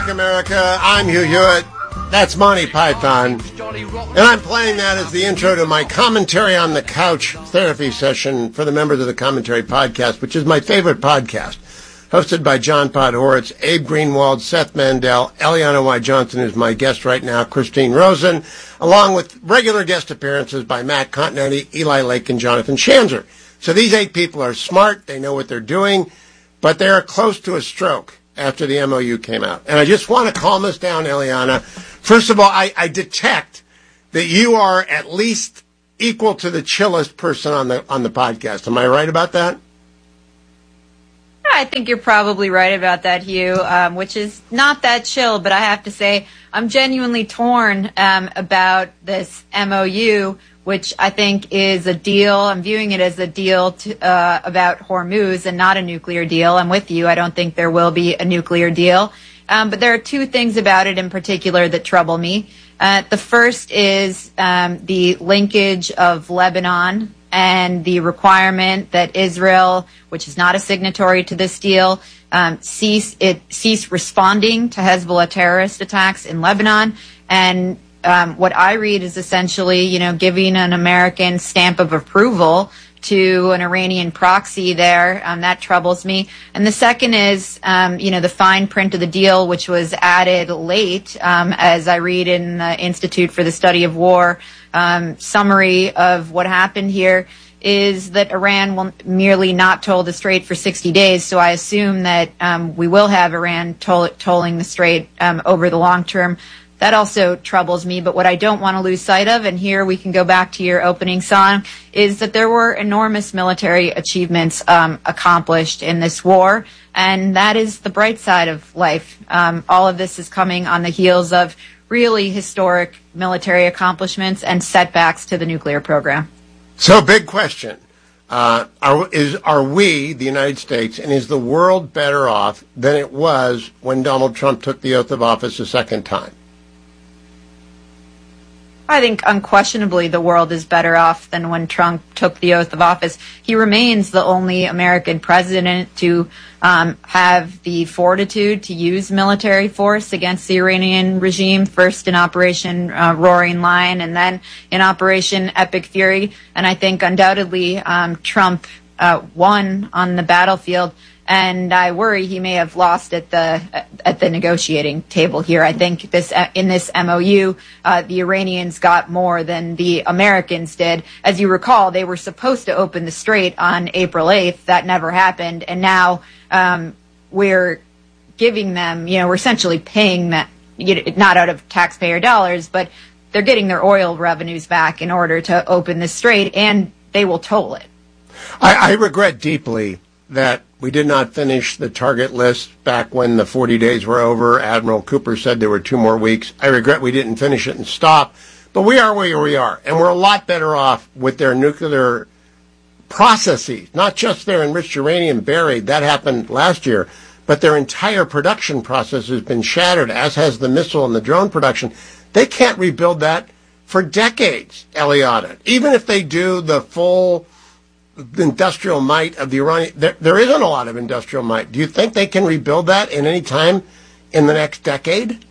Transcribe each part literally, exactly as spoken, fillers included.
America, I'm Hugh Hewitt. That's Monty Python. And I'm playing that as the intro to my Commentary on the Couch therapy session for the members of the Commentary Podcast, which is my favorite podcast. Hosted by John Podhoretz, Abe Greenwald, Seth Mandel, Eliana Y. Johnson is my guest right now, Christine Rosen, along with regular guest appearances by Matt Continetti, Eli Lake, and Jonathan Shanzer. So these eight people are smart, they know what they're doing, but they are close to a stroke after the M O U came out. And I just want to calm us down, Eliana. First of all, I, I detect that you are at least equal to the chillest person on the on the podcast. Am I right about that? I think you're probably right about that, Hugh, um, which is not that chill, but I have to say I'm genuinely torn um, about this M O U, which I think is a deal. I'm viewing it as a deal to, uh, about Hormuz and not a nuclear deal. I'm with you. I don't think there will be a nuclear deal. Um, but there are two things about it in particular that trouble me. Uh, the first is um, the linkage of Lebanon and the requirement that Israel, which is not a signatory to this deal, um, cease it cease responding to Hezbollah terrorist attacks in Lebanon. And um, what I read is essentially, you know, giving an American stamp of approval to an Iranian proxy there. Um, that troubles me. And the second is, um, you know, the fine print of the deal, which was added late, um, as I read in the Institute for the Study of War um, summary of what happened here, is that Iran will merely not toll the strait for sixty days. So I assume that um, we will have Iran toll- tolling the strait um, over the long term. That also troubles me, but what I don't want to lose sight of, and here we can go back to your opening song, is that there were enormous military achievements um, accomplished in this war, and that is the bright side of life. Um, all of this is coming on the heels of really historic military accomplishments and setbacks to the nuclear program. So, big question. Uh, are, is, are we, the United States, and is the world better off than it was when Donald Trump took the oath of office a second time? I think unquestionably the world is better off than when Trump took the oath of office. He remains the only American president to um, have the fortitude to use military force against the Iranian regime, first in Operation uh, Roaring Lion and then in Operation Epic Fury. And I think undoubtedly um, Trump uh, won on the battlefield. And I worry he may have lost at the at the negotiating table here. I think this in this M O U, uh, the Iranians got more than the Americans did. As you recall, they were supposed to open the strait on April eighth. That never happened. And now um, we're giving them, you know, we're essentially paying that, not out of taxpayer dollars, but they're getting their oil revenues back in order to open the strait, and they will toll it. I, I regret deeply that we did not finish the target list back when the forty days were over. Admiral Cooper said there were two more weeks. I regret we didn't finish it and stop. But we are where we are, and we're a lot better off with their nuclear processes, not just their enriched uranium buried. That happened last year. But their entire production process has been shattered, as has the missile and the drone production. They can't rebuild that for decades, Eliana. Even if they do the full industrial might of the Iranian, there, there isn't a lot of industrial might. Do you think they can rebuild that in any time in the next decade?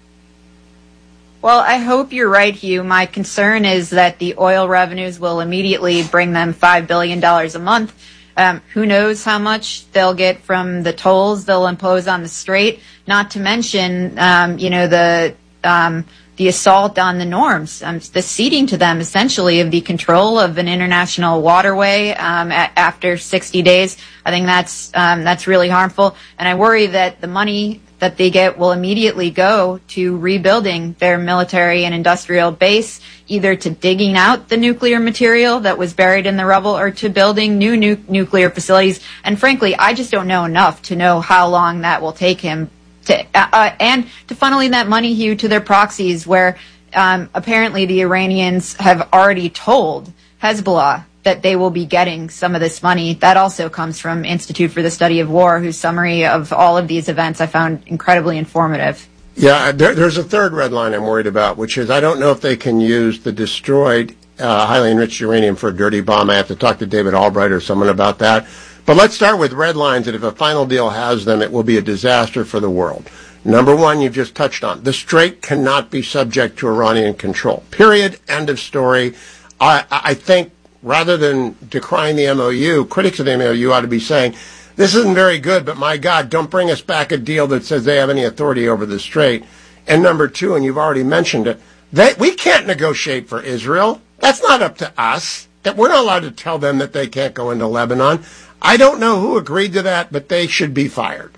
Well, I hope you're right, Hugh. My concern is that the oil revenues will immediately bring them five billion dollars a month. Um, who knows how much they'll get from the tolls they'll impose on the strait, not to mention, um, you know, the um, the assault on the norms, um, the ceding to them essentially of the control of an international waterway um, a- after sixty days. I think that's um, that's really harmful, and I worry that the money that they get will immediately go to rebuilding their military and industrial base, either to digging out the nuclear material that was buried in the rubble or to building new nu- nuclear facilities. And frankly, I just don't know enough to know how long that will take him to, uh, uh, and to funneling that money, Hugh, to their proxies, where um, apparently the Iranians have already told Hezbollah that they will be getting some of this money. That also comes from Institute for the Study of War, whose summary of all of these events I found incredibly informative. Yeah, there, there's a third red line I'm worried about, which is I don't know if they can use the destroyed uh, highly enriched uranium for a dirty bomb. I have to talk to David Albright or someone about that. But let's start with red lines, that if a final deal has them, it will be a disaster for the world. Number one, you've just touched on. The Strait cannot be subject to Iranian control. Period. End of story. I, I think rather than decrying the M O U, critics of the M O U ought to be saying, this isn't very good, but my God, don't bring us back a deal that says they have any authority over the Strait. And number two, and you've already mentioned it, they, we can't negotiate for Israel. That's not up to us. That we're not allowed to tell them that they can't go into Lebanon. I don't know who agreed to that, but they should be fired.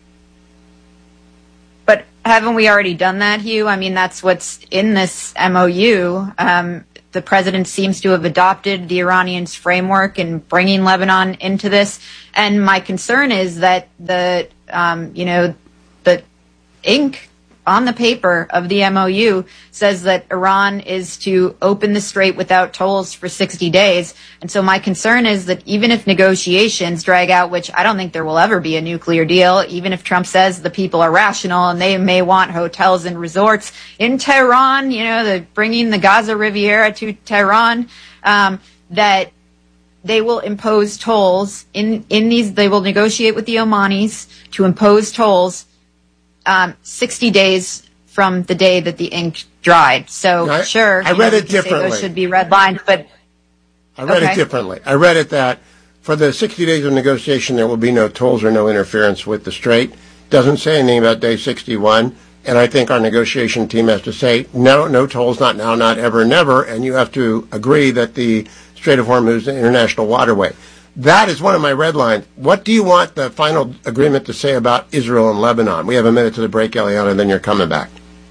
But haven't we already done that, Hugh? I mean, that's what's in this M O U. Um, the president seems to have adopted the Iranians' framework and bringing Lebanon into this. And my concern is that the, um, you know, the ink on the paper of the M O U says that Iran is to open the Strait without tolls for sixty days. And so my concern is that even if negotiations drag out, which I don't think there will ever be a nuclear deal, even if Trump says the people are rational and they may want hotels and resorts in Tehran, you know, the, bringing the Gaza Riviera to Tehran, um, that they will impose tolls in, in these, they will negotiate with the Omanis to impose tolls Um, sixty days from the day that the ink dried. So, I, sure, I read know, it differently. Those should be redlined, but I read okay. it differently. I read it that for the sixty days of negotiation, there will be no tolls or no interference with the Strait. Doesn't say anything about day sixty-one, and I think our negotiation team has to say no, no tolls, not now, not ever, never, and you have to agree that the Strait of Hormuz is an international waterway. That is one of my red lines. What do you want the final agreement to say about Israel and Lebanon? We have a minute to the break, Eliana, and then you're coming back.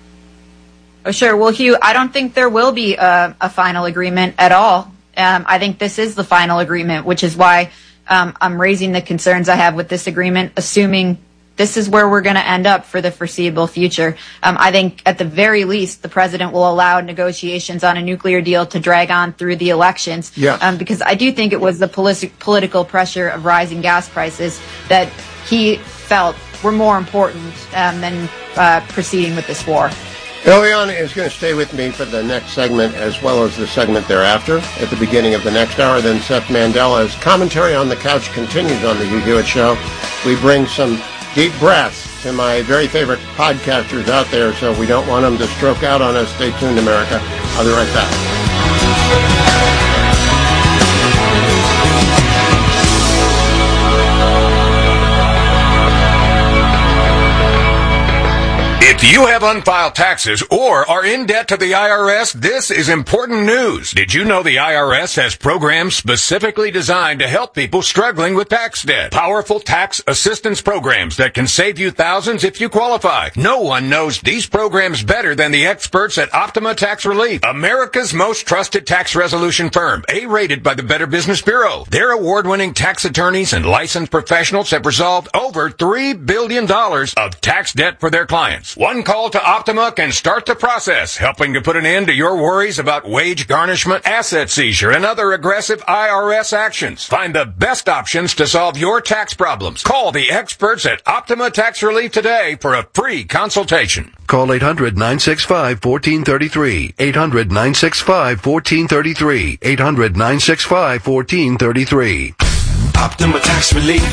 Oh, sure. Well, Hugh, I don't think there will be a, a final agreement at all. Um, I think this is the final agreement, which is why um, I'm raising the concerns I have with this agreement, assuming this is where we're going to end up for the foreseeable future. Um, I think at the very least, the president will allow negotiations on a nuclear deal to drag on through the elections. Yeah. Um, because I do think it was the politi- political pressure of rising gas prices that he felt were more important um, than uh, proceeding with this war. Eliana is going to stay with me for the next segment as well as the segment thereafter at the beginning of the next hour. Then Seth Mandela's commentary on the couch continues on the Hugh Hewitt Show. We bring some deep breaths to my very favorite podcasters out there, so we don't want them to stroke out on us. Stay tuned, America. I'll be right back. If you have unfiled taxes or are in debt to the I R S, this is important news. Did you know the I R S has programs specifically designed to help people struggling with tax debt? Powerful tax assistance programs that can save you thousands if you qualify. No one knows these programs better than the experts at Optima Tax Relief, America's most trusted tax resolution firm, A-rated by the Better Business Bureau. Their award-winning tax attorneys and licensed professionals have resolved over three billion dollars of tax debt for their clients. One call to Optima can start the process, helping to put an end to your worries about wage garnishment, asset seizure, and other aggressive I R S actions. Find the best options to solve your tax problems. Call the experts at Optima Tax Relief today for a free consultation. Call eight hundred, nine six five, one four three three. eight hundred, nine six five, one four three three. eight hundred, nine six five, one four three three. Optima Tax Relief.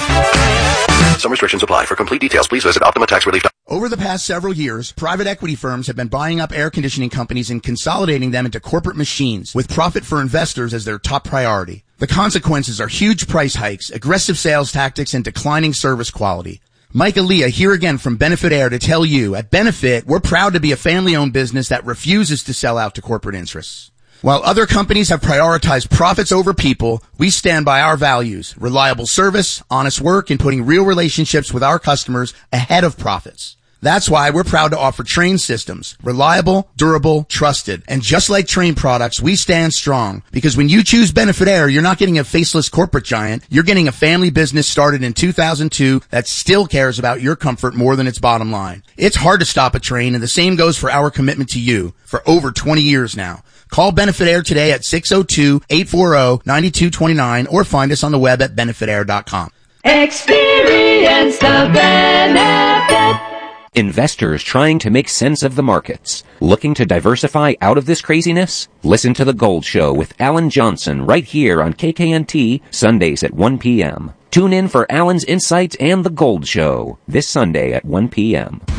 Some restrictions apply. For complete details, please visit Optima Tax Relief. Over the past several years, private equity firms have been buying up air conditioning companies and consolidating them into corporate machines, with profit for investors as their top priority. The consequences are huge price hikes, aggressive sales tactics, and declining service quality. Mike Aaliyah here again from Benefit Air to tell you, at Benefit, we're proud to be a family-owned business that refuses to sell out to corporate interests. While other companies have prioritized profits over people, we stand by our values, reliable service, honest work, and putting real relationships with our customers ahead of profits. That's why we're proud to offer Trane systems. Reliable, durable, trusted. And just like Trane products, we stand strong. Because when you choose Benefit Air, you're not getting a faceless corporate giant. You're getting a family business started in two thousand two that still cares about your comfort more than its bottom line. It's hard to stop a Trane, and the same goes for our commitment to you for over twenty years now. Call Benefit Air today at six oh two, eight four oh, nine two two nine or find us on the web at benefit air dot com. Experience the benefit. Investors trying to make sense of the markets. Looking to diversify out of this craziness? Listen to The Gold Show with Alan Johnson right here on K K N T, Sundays at one p.m. Tune in for Alan's insights and The Gold Show this Sunday at one p.m.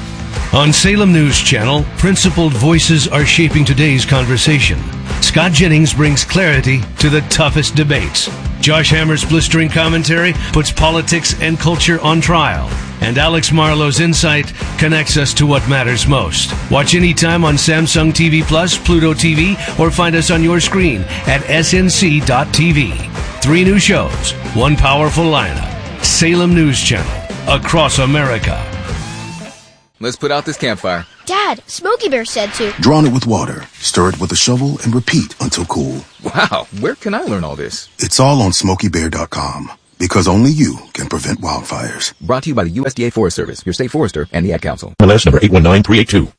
On Salem News Channel, principled voices are shaping today's conversation. Scott Jennings brings clarity to the toughest debates. Josh Hammer's blistering commentary puts politics and culture on trial. And Alex Marlowe's insight connects us to what matters most. Watch anytime on Samsung T V Plus, Pluto T V, or find us on your screen at S N C dot T V. Three new shows, one powerful lineup. Salem News Channel, across America. Let's put out this campfire. Dad, Smokey Bear said to. Drown it with water, stir it with a shovel, and repeat until cool. Wow, where can I learn all this? It's all on Smokey Bear dot com, because only you can prevent wildfires. Brought to you by the U S D A Forest Service, your state forester, and the Ad Council. M L S number eight one nine three eight two.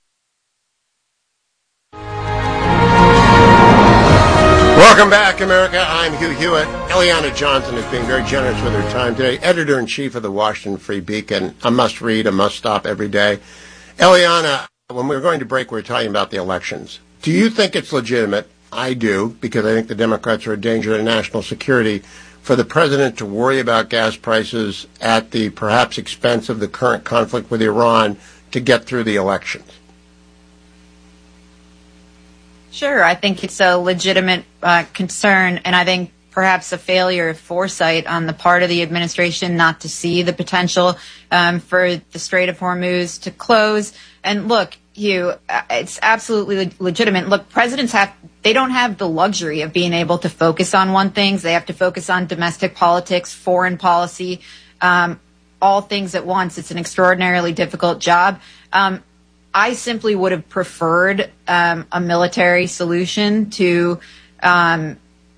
Welcome back, America. I'm Hugh Hewitt. Eliana Johnson is being very generous with her time today. Editor-in-chief of the Washington Free Beacon. A must-read, a must-stop every day. Eliana, when we were going to break, we were talking about the elections. Do you think it's legitimate? I do, because I think the Democrats are a danger to national security, for the president to worry about gas prices at the perhaps expense of the current conflict with Iran to get through the elections? Sure, I think it's a legitimate uh, concern, and I think perhaps a failure of foresight on the part of the administration not to see the potential um, for the Strait of Hormuz to close. And look, Hugh, it's absolutely legitimate. Look, presidents have, they don't have the luxury of being able to focus on one thing. They have to focus on domestic politics, foreign policy, um, all things at once. It's an extraordinarily difficult job. Um, I simply would have preferred um, a military solution to um,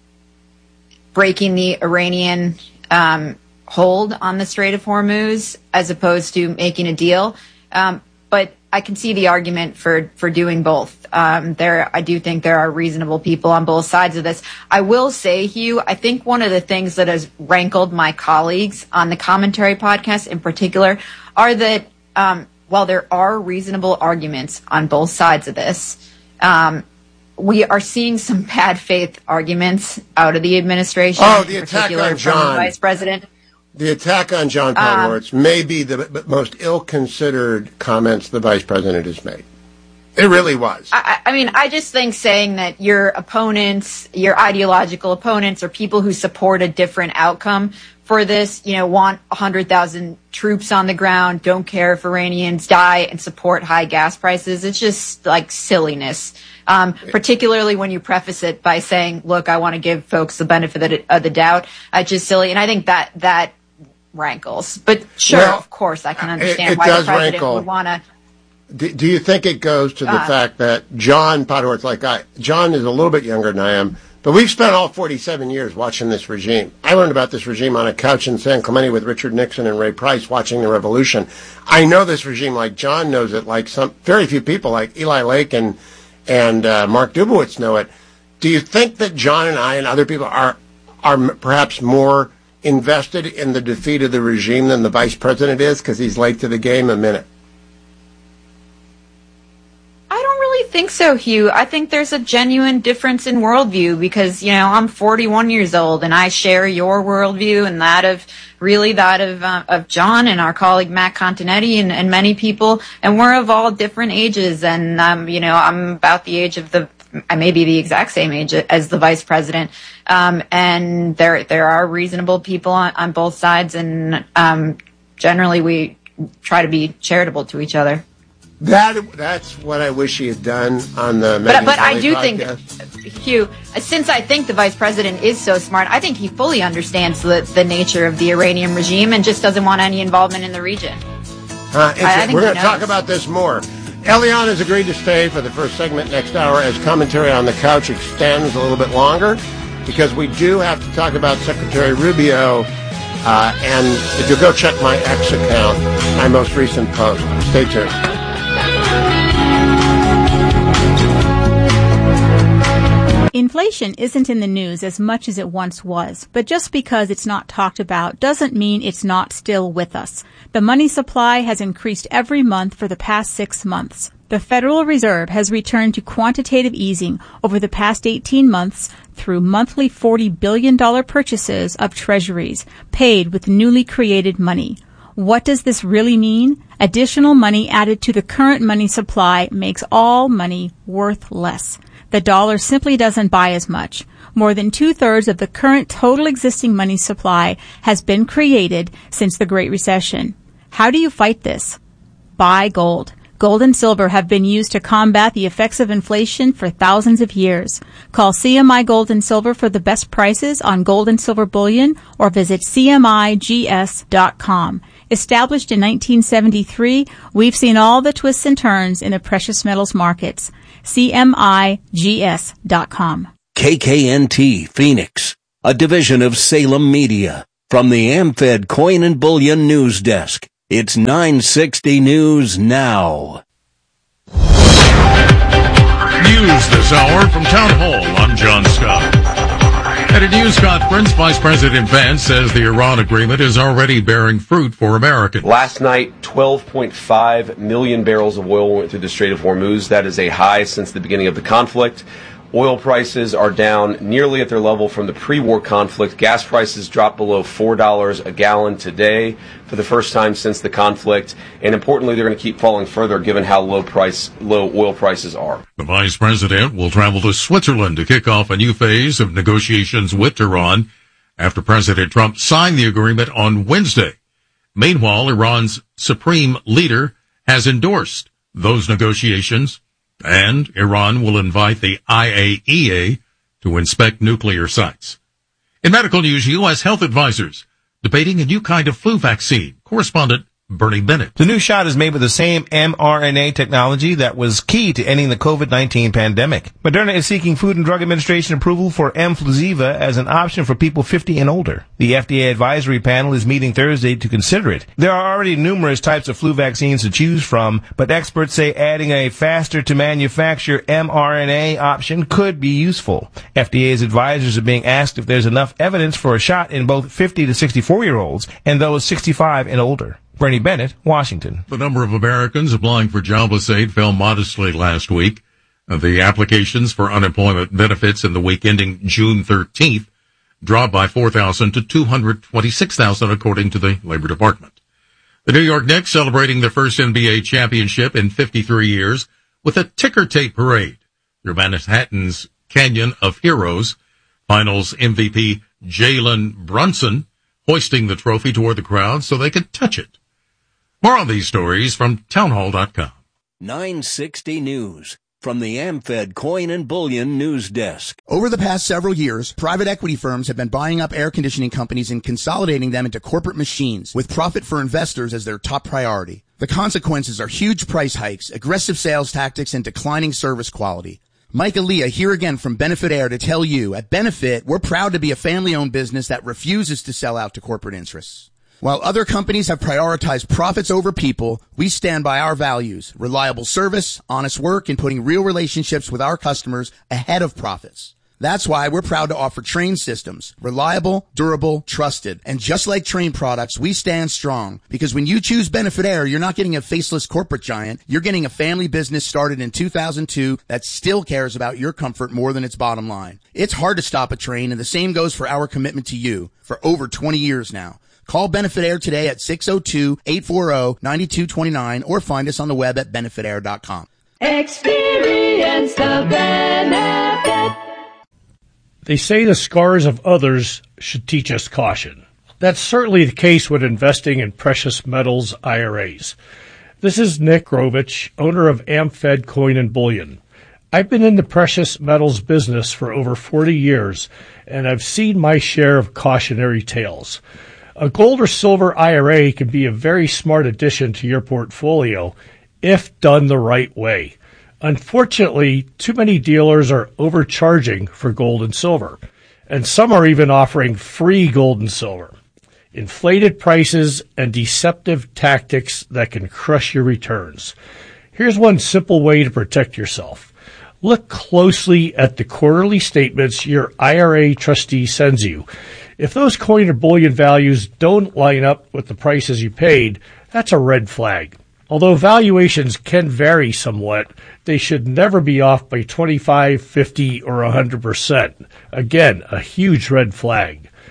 breaking the Iranian um, hold on the Strait of Hormuz as opposed to making a deal. Um, but I can see the argument for, for doing both. Um, there, I do think there are reasonable people on both sides of this. I will say, Hugh, I think one of the things that has rankled my colleagues on the Commentary podcast in particular are that um, while there are reasonable arguments on both sides of this, um, we are seeing some bad faith arguments out of the administration. Oh, the attack on John. The vice president. The attack on John Podhoretz um, may be the most ill-considered comments the vice president has made. It really was. I, I mean, I just think saying that your opponents, your ideological opponents, or people who support a different outcome for this, you know, want one hundred thousand troops on the ground, don't care if Iranians die, and support high gas prices. It's just like silliness, um, particularly when you preface it by saying, look, I want to give folks the benefit of the, of the doubt. It's just silly. And I think that that rankles. But sure, well, of course, I can understand it, it why does the president rankle. would want to. Do, do you think it goes to the uh, fact that John Podhoretz, like I, John is a little bit younger than I am, but we've spent all forty-seven years watching this regime. I learned about this regime on a couch in San Clemente with Richard Nixon and Ray Price watching the revolution. I know this regime like John knows it, like some very few people like Eli Lake and and uh, Mark Dubowitz know it. Do you think that John and I and other people are are perhaps more invested in the defeat of the regime than the vice president is because he's late to the game a minute? I don't really think so, Hugh. I think there's a genuine difference in worldview because, you know, I'm forty-one years old and I share your worldview and that of really that of uh, of John and our colleague Matt Continetti and, and many people. And we're of all different ages. And, um, you know, I'm about the age of the I may be the exact same age as the vice president. Um, and there there are reasonable people on, on both sides. And um, generally we try to be charitable to each other. That that's what I wish he had done on the Megyn But, but I Kelly do podcast. think, Hugh, since I think the vice president is so smart, I think he fully understands the, the nature of the Iranian regime and just doesn't want any involvement in the region. Uh, I, I think we're going to knows. talk about this more. Eliana has agreed to stay for the first segment next hour as Commentary on the Couch extends a little bit longer because we do have to talk about Secretary Rubio. Uh, and if you'll go check my X account, my most recent post. Stay tuned. Inflation isn't in the news as much as it once was, but just because it's not talked about doesn't mean it's not still with us. The money supply has increased every month for the past six months. The Federal Reserve has returned to quantitative easing over the past eighteen months through monthly forty billion dollars purchases of treasuries paid with newly created money. What does this really mean? Additional money added to the current money supply makes all money worth less. The dollar simply doesn't buy as much. More than two-thirds of the current total existing money supply has been created since the Great Recession. How do you fight this? Buy gold. Gold and silver have been used to combat the effects of inflation for thousands of years. Call C M I Gold and Silver for the best prices on gold and silver bullion or visit C M I G S dot com. Established in nineteen seventy-three, we've seen all the twists and turns in the precious metals markets. C M I G S dot com. K K N T Phoenix, a division of Salem Media. From the AmFed Coin and Bullion News Desk, it's nine sixty News Now. News this hour from Town Hall. I'm John Scott. At a news conference, Vice President Vance says the Iran agreement is already bearing fruit for Americans. Last night, twelve point five million barrels of oil went through the Strait of Hormuz. That is a high since the beginning of the conflict. Oil prices are down nearly at their level from the pre-war conflict. Gas prices dropped below four dollars a gallon today for the first time since the conflict. And importantly, they're going to keep falling further given how low price, low oil prices are. The vice president will travel to Switzerland to kick off a new phase of negotiations with Iran after President Trump signed the agreement on Wednesday. Meanwhile, Iran's supreme leader has endorsed those negotiations, and Iran will invite the I A E A to inspect nuclear sites. In medical news, U S health advisors debating a new kind of flu vaccine. Correspondent Bernie Bennett. The new shot is made with the same mRNA technology that was key to ending the COVID nineteen pandemic. Moderna is seeking Food and Drug Administration approval for Mfluziva as an option for people fifty and older. The F D A advisory panel is meeting Thursday to consider it. There are already numerous types of flu vaccines to choose from, but experts say adding a faster-to-manufacture mRNA option could be useful. F D A's advisors are being asked if there's enough evidence for a shot in both fifty to sixty-four-year-olds and those sixty-five and older. Bernie Bennett, Washington. The number of Americans applying for jobless aid fell modestly last week. The applications for unemployment benefits in the week ending June thirteenth dropped by four thousand to two hundred twenty-six thousand, according to the Labor Department. The New York Knicks celebrating their first N B A championship in fifty-three years with a ticker tape parade through Manhattan's Canyon of Heroes. Finals M V P Jalen Brunson hoisting the trophy toward the crowd so they could touch it. More on these stories from townhall dot com. nine sixty News from the AmFed Coin and Bullion News Desk. Over the past several years, private equity firms have been buying up air conditioning companies and consolidating them into corporate machines with profit for investors as their top priority. The consequences are huge price hikes, aggressive sales tactics, and declining service quality. Mike Aaliyah here again from Benefit Air to tell you, at Benefit, we're proud to be a family-owned business that refuses to sell out to corporate interests. While other companies have prioritized profits over people, we stand by our values, reliable service, honest work, and putting real relationships with our customers ahead of profits. That's why we're proud to offer Train systems, reliable, durable, trusted. And just like Train products, we stand strong because when you choose Benefit Air, you're not getting a faceless corporate giant. You're getting a family business started in two thousand two that still cares about your comfort more than its bottom line. It's hard to stop a train, and the same goes for our commitment to you for over twenty years now. Call Benefit Air today at six oh two, eight four zero, nine two two nine or find us on the web at benefit air dot com. Experience the benefit. They say the scars of others should teach us caution. That's certainly the case when investing in precious metals I R As. This is Nick Grovich, owner of AmFed Coin and Bullion. I've been in the precious metals business for over forty years, and I've seen my share of cautionary tales. A gold or silver I R A can be a very smart addition to your portfolio if done the right way. Unfortunately, too many dealers are overcharging for gold and silver, and some are even offering free gold and silver. Inflated prices and deceptive tactics that can crush your returns. Here's one simple way to protect yourself. Look closely at the quarterly statements your I R A trustee sends you. If those coin or bullion values don't line up with the prices you paid, that's a red flag. Although valuations can vary somewhat, they should never be off by twenty-five, fifty, or one hundred percent. Again, a huge red flag.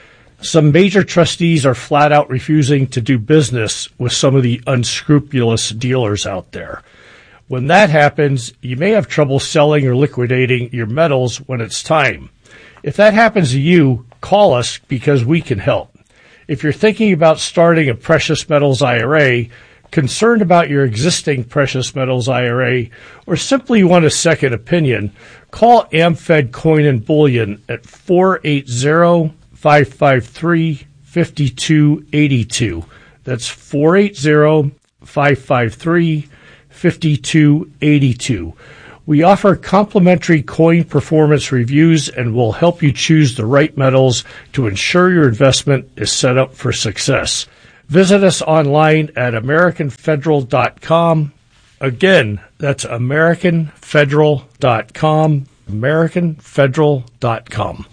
some major trustees are flat out refusing to do business with some of the unscrupulous dealers out there. When that happens, you may have trouble selling or liquidating your metals when it's time. If that happens to you, call us because we can help. If you're thinking about starting a precious metals I R A, concerned about your existing precious metals I R A, or simply want a second opinion, call AmFed Coin and Bullion at four eight zero, five five three, five two eight two. That's four eight zero, five five three, five two eight two. We offer complimentary coin performance reviews and will help you choose the right metals to ensure your investment is set up for success. Visit us online at american federal dot com. Again, that's american federal dot com, american federal dot com.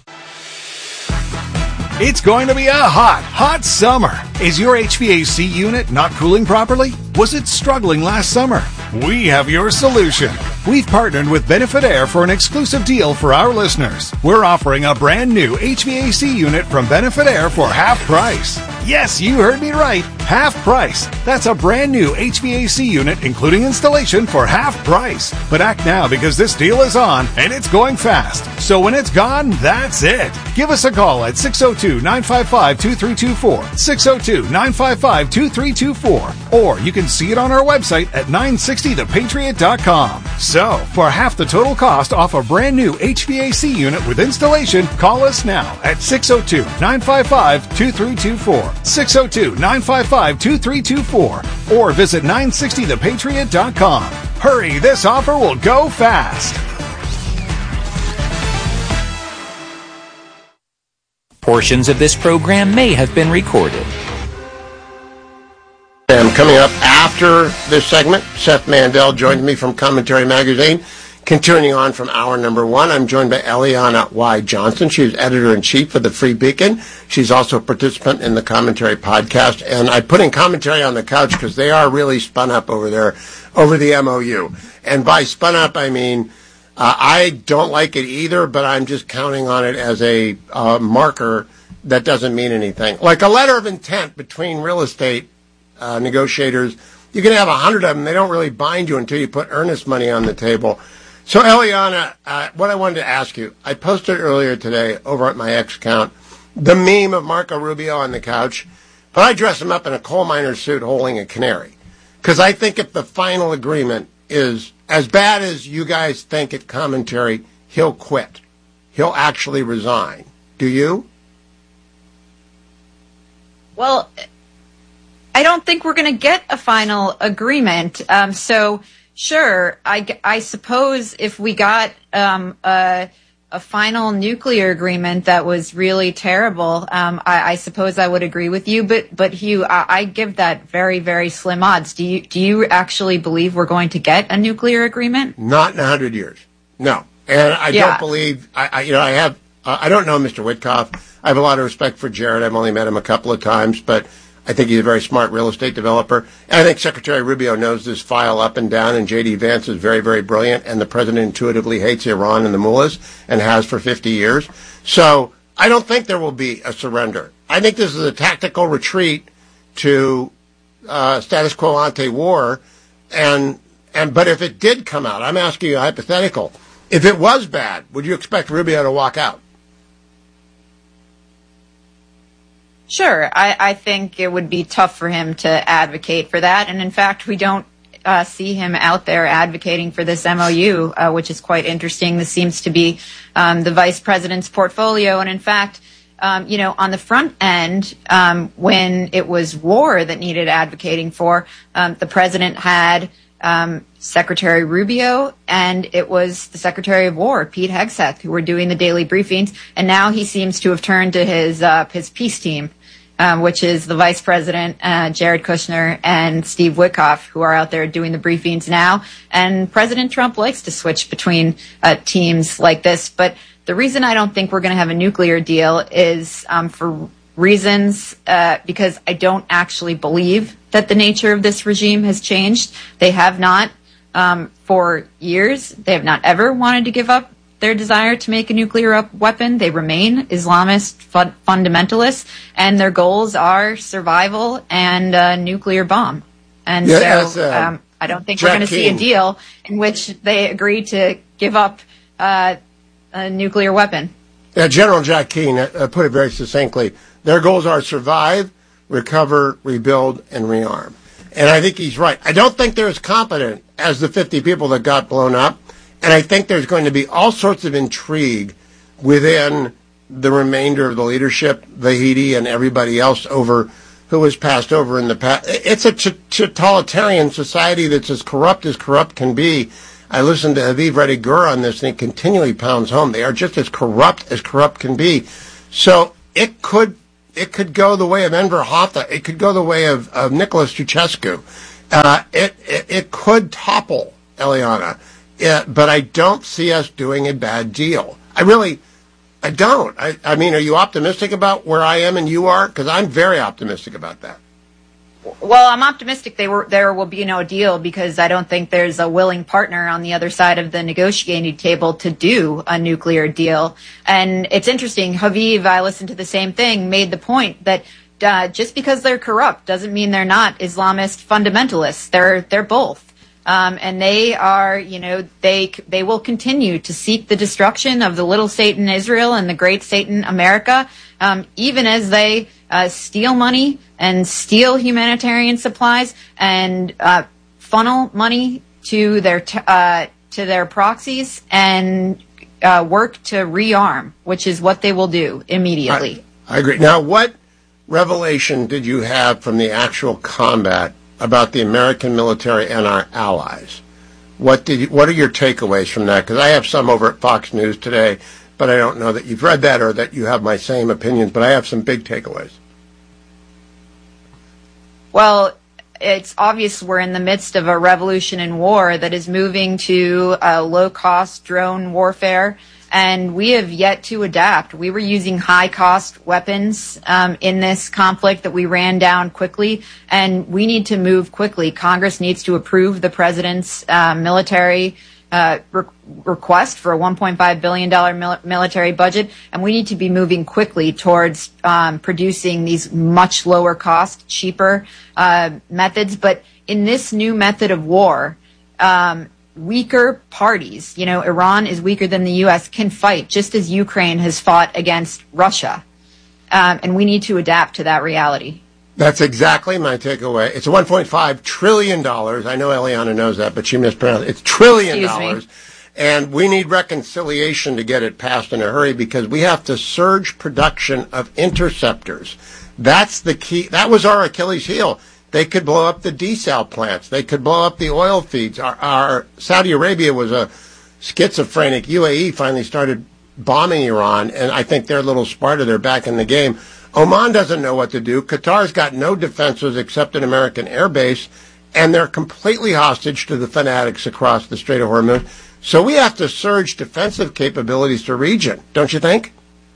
It's going to be a hot, hot summer. Is your H V A C unit not cooling properly? Was it struggling last summer? We have your solution. We've partnered with Benefit Air for an exclusive deal for our listeners. We're offering a brand new H V A C unit from Benefit Air for half price. Yes, you heard me right. Half price. That's a brand new H V A C unit, including installation, for half price. But act now because this deal is on and it's going fast. So when it's gone, that's it. Give us a call at six oh two, nine five five, two three two four, six oh two, nine five five, two three two four, or you can see it on our website at nine sixty the patriot dot com. So, for half the total cost off a brand new H V A C unit with installation, call us now at six oh two, nine five five, two three two four, six oh two, nine five five, two three two four, or visit nine sixty the patriot dot com. Hurry, this offer will go fast. Portions of this program may have been recorded. And coming up after this segment, Seth Mandel joins me from Commentary Magazine. Continuing on from hour number one, I'm joined by Eliana Y. Johnson. She's editor-in-chief of the Free Beacon. She's also a participant in the Commentary podcast. And I put in Commentary on the Couch because they are really spun up over there, over the M O U. And by spun up, I mean, uh, I don't like it either, but I'm just counting on it as a uh, marker that doesn't mean anything. Like a letter of intent between real estate uh, negotiators. You can have a hundred of them. They don't really bind you until you put earnest money on the table. So, Eliana, uh, what I wanted to ask you, I posted earlier today over at my X account the meme of Marco Rubio on the couch, but I dress him up in a coal miner suit holding a canary. Because I think if the final agreement is as bad as you guys think at Commentary, he'll quit. He'll actually resign. Do you? Well, I don't think we're going to get a final agreement. Um, so... Sure, I, I suppose if we got um, a, a final nuclear agreement that was really terrible, um, I, I suppose I would agree with you. But, but Hugh, I, I give that very, very slim odds. Do you do you actually believe we're going to get a nuclear agreement? Not in a hundred years, no. And I yeah. don't believe. I, I you know I have. Uh, I don't know Mister Witkoff. I have a lot of respect for Jared. I've only met him a couple of times, but I think he's a very smart real estate developer. And I think Secretary Rubio knows this file up and down, and J D. Vance is very, very brilliant, and the president intuitively hates Iran and the mullahs and has for fifty years. So I don't think there will be a surrender. I think this is a tactical retreat to uh, status quo ante war. And, and but if it did come out, I'm asking you a hypothetical. If it was bad, would you expect Rubio to walk out? Sure. I, I think it would be tough for him to advocate for that. And in fact, we don't uh, see him out there advocating for this M O U, uh, which is quite interesting. This seems to be um, the vice president's portfolio. And in fact, um, you know, on the front end, um, when it was war that needed advocating for, um, the president had um, Secretary Rubio, and it was the Secretary of War, Pete Hegseth, who were doing the daily briefings. And now he seems to have turned to his uh, his peace team. Um, which is the Vice President, uh, Jared Kushner, and Steve Witkoff, who are out there doing the briefings now. And President Trump likes to switch between uh, teams like this. But the reason I don't think we're going to have a nuclear deal is um, for reasons uh, because I don't actually believe that the nature of this regime has changed. They have not um, for years. They have not ever wanted to give up their desire to make a nuclear up weapon. They remain Islamist fu- fundamentalists, and their goals are survival and a nuclear bomb. And yeah, so as, uh, um, I don't think Jack we're going to see a Keane. deal in which they agree to give up uh, a nuclear weapon. Yeah, General Jack Keane uh, put it very succinctly. Their goals are survive, recover, rebuild, and rearm. And I think he's right. I don't think they're as competent as the fifty people that got blown up. And I think there's going to be all sorts of intrigue within the remainder of the leadership, Vahidi and everybody else over who was passed over in the past. It's a t- totalitarian society that's as corrupt as corrupt can be. I listened to Haviv Reddy Gur on this, and he continually pounds home. They are just as corrupt as corrupt can be. So it could it could go the way of Enver Hoxha. It could go the way of, of Nicholas Ceausescu. Uh, it, it it could topple Eliana. Yeah, but I don't see us doing a bad deal. I really, I don't. I, I mean, are you optimistic about where I am and you are? Because I'm very optimistic about that. Well, I'm optimistic they were, there will be no deal because I don't think there's a willing partner on the other side of the negotiating table to do a nuclear deal. And it's interesting. Haviv, I listened to the same thing, made the point that uh, just because they're corrupt doesn't mean they're not Islamist fundamentalists. They're they're both. Um, and they are, you know, they they will continue to seek the destruction of the little Satan Israel and the great Satan America, um, even as they uh, steal money and steal humanitarian supplies and uh, funnel money to their t- uh, to their proxies and uh, work to rearm, which is what they will do immediately. I, I agree. Now, what revelation did you have from the actual combat about the American military and our allies? What did you, what are your takeaways from that? Because I have some over at Fox News today, but I don't know that you've read that or that you have my same opinions, but I have some big takeaways. Well, it's obvious we're in the midst of a revolution in war that is moving to uh, low-cost drone warfare, and we have yet to adapt. We were using high-cost weapons um, in this conflict that we ran down quickly, and we need to move quickly. Congress needs to approve the president's uh, military uh, re- request for a one point five billion dollars mil- military budget, and we need to be moving quickly towards um, producing these much lower-cost, cheaper uh, methods. But in this new method of war, um, weaker parties, you know, Iran is weaker than the U S, can fight just as Ukraine has fought against Russia. Um, and we need to adapt to that reality. That's exactly my takeaway. It's one point five trillion dollars. I know Eliana knows that, but she mispronounced it. It's trillion dollars. And we need reconciliation to get it passed in a hurry because we have to surge production of interceptors. That's the key. That was our Achilles heel. They could blow up the desal plants. They could blow up the oil feeds. Our, our Saudi Arabia was a schizophrenic. U A E finally started bombing Iran, and I think they're a little Sparta. They're back in the game. Oman doesn't know what to do. Qatar's got no defenses except an American air base, and they're completely hostage to the fanatics across the Strait of Hormuz. So we have to surge defensive capabilities to region, don't you think?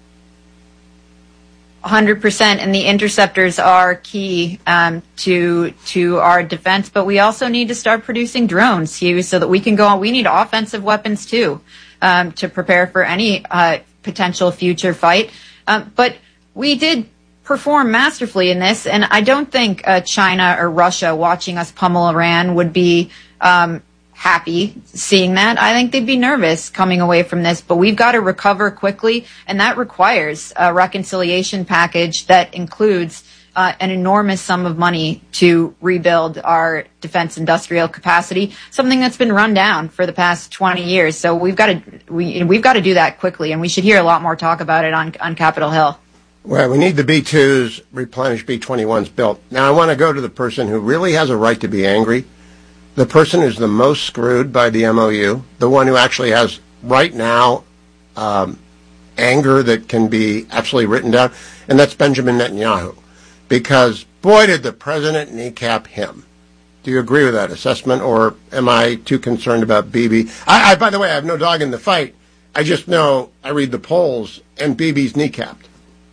one hundred percent, and the interceptors are key um, to to our defense, but we also need to start producing drones, Hugh, so that we can go on. We need offensive weapons, too, um, to prepare for any uh, potential future fight. Um, but we did perform masterfully in this, and I don't think uh, China or Russia watching us pummel Iran would be um, happy seeing that. I think they'd be nervous coming away from this, but we've got to recover quickly, and that requires a reconciliation package that includes uh, an enormous sum of money to rebuild our defense industrial capacity, something that's been run down for the past twenty years. So we've got to we, we've got to do that quickly, and we should hear a lot more talk about it on on Capitol Hill. Well, we need the B twos replenished, B twenty-ones built. Now, I want to go to the person who really has a right to be angry. The person who's the most screwed by the M O U, the one who actually has right now um, anger that can be absolutely written down, and that's Benjamin Netanyahu. Because, boy, did the president kneecap him. Do you agree with that assessment, or am I too concerned about Bibi? I, I, by the way, I have no dog in the fight. I just know I read the polls, and Bibi's kneecapped.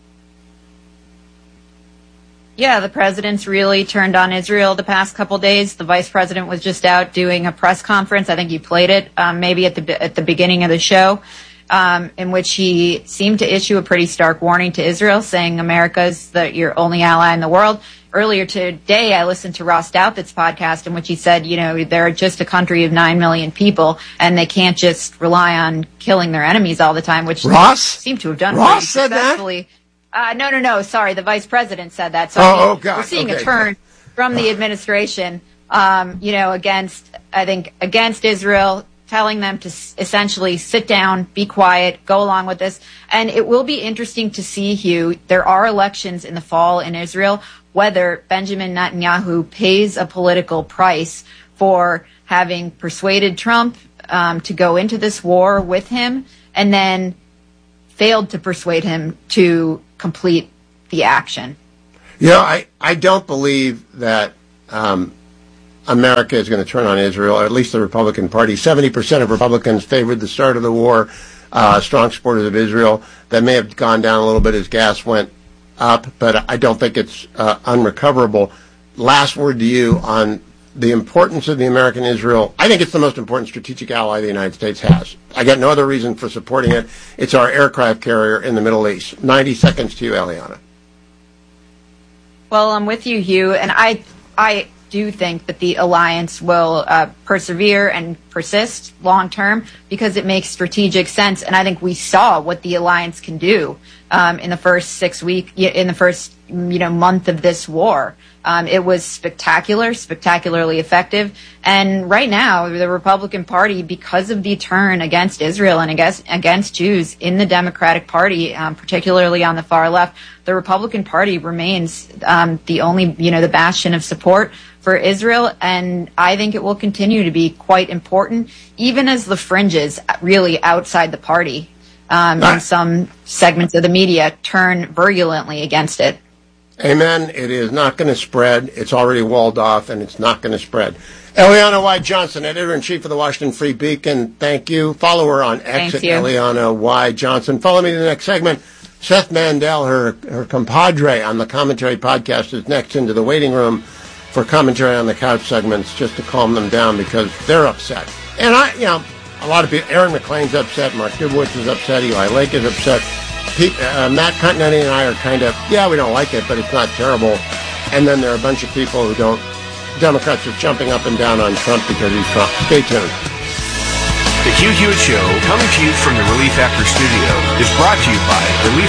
Yeah, the president's really turned on Israel the past couple days. The vice president was just out doing a press conference. I think you played it um, maybe at the at the beginning of the show. um, in which he seemed to issue a pretty stark warning to Israel, saying America's the, your only ally in the world. Earlier today, I listened to Ross Douthat's podcast in which he said, you know, they're just a country of nine million people, and they can't just rely on killing their enemies all the time, which Ross? they seem to have done Ross pretty said that? successfully. Uh, no, no, no. Sorry, the vice president said that. So Oh, I mean, oh, God. we're seeing Okay. a turn from the administration, um, you know, against, I think, against Israel, telling them to s- essentially sit down, be quiet, go along with this. And it will be interesting to see, Hugh, there are elections in the fall in Israel, whether Benjamin Netanyahu pays a political price for having persuaded Trump um, to go into this war with him and then failed to persuade him to complete the action. You know, I, I don't believe that um, America is going to turn on Israel, or at least the Republican Party. seventy percent of Republicans favored the start of the war, uh, strong supporters of Israel. That may have gone down a little bit as gas went up, but I don't think it's uh, unrecoverable. Last word to you on the importance of the American Israel. I think it's the most important strategic ally the United States has. I got no other reason for supporting it. It's our aircraft carrier in the Middle East. ninety seconds to you, Eliana. Well, I'm with you, Hugh, and I I do think that the alliance will uh, persevere and persist long term because it makes strategic sense, and I think we saw what the alliance can do um, in the first six week in the first you know month of this war. Um, it was spectacular, spectacularly effective, and right now the Republican Party, because of the turn against Israel and against against Jews in the Democratic Party, um, particularly on the far left, the Republican Party remains um, the only you know the bastion of support for Israel, and I think it will continue to be quite important, even as the fringes really outside the party um, and some segments of the media turn virulently against it. Amen. It is not going to spread. It's already walled off, and it's not going to spread. Eliana Y. Johnson, editor-in-chief of the Washington Free Beacon, thank you. Follow her on X at Eliana Y. Johnson. Follow me to the next segment. Seth Mandel, her, her compadre on the Commentary podcast, is next into the waiting room for Commentary on the Couch segments, just to calm them down because they're upset. And I, you know, a lot of people, Aaron McClain's upset, Mark Dubowitz is upset, Eli Lake is upset. Pete, uh, Matt Continetti and I are kind of, yeah, we don't like it, but it's not terrible. And then there are a bunch of people who don't, Democrats are jumping up and down on Trump because he's Trump. Stay tuned. The Hugh Hewitt Show, coming to you from the Relief Actor Studio, is brought to you by Relief